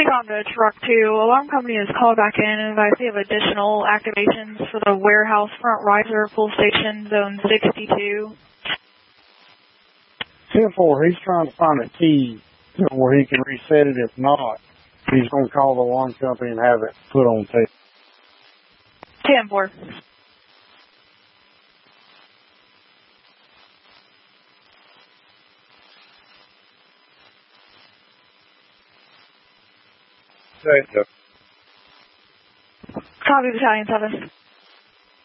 Take on to truck 2. Alarm company has called back in and advised they have additional activations for the warehouse front riser pull station, zone 62. 10-4, he's trying to find a key where he can reset it. If not, he's going to call the alarm company and have it put on tape. 10-4. Right. Copy, Battalion 7.